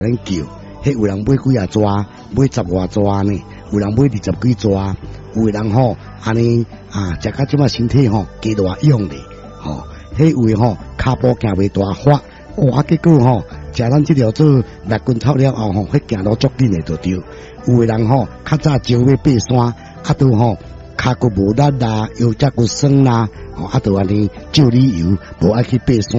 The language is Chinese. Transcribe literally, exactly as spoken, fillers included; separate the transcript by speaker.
Speaker 1: 咱叫，迄有人买几啊抓，买十外抓呢，有人买二十几抓，有的人吼安尼啊，食到即马身体吼加大用咧，吼，迄位吼骹步行袂大发，哇，结果吼食咱即条做六根草了后吼，迄行路足紧诶就对。有的人吼较早招要爬山，啊都吼骹骨无力啦，腰脊骨酸啦，吼啊都安尼照理由，无爱去爬山。